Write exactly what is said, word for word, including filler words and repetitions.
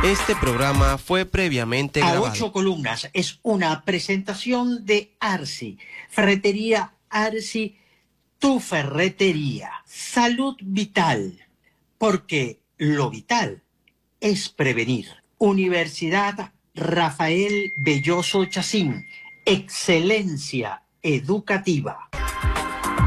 Este programa fue previamente grabado. A ocho columnas es una presentación de Arsi, Ferretería Arsi, tu ferretería. Salud vital, porque lo vital es prevenir. Universidad Rafael Belloso Chacín, excelencia educativa.